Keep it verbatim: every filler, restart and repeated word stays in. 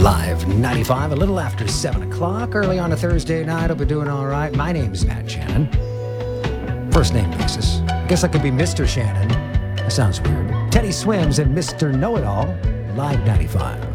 Live ninety-five, a little after seven o'clock, early on a Thursday night. Hope you're doing all right. My name's Matt Shannon. First name basis. I guess I could be Mister Shannon. That sounds weird. Teddy Swims and Mister Know-It-All. Live ninety-five.